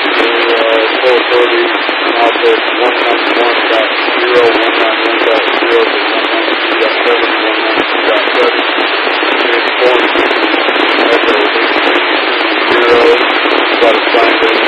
Full authority output 191.0 to 192.7, informed echo 0, satisfying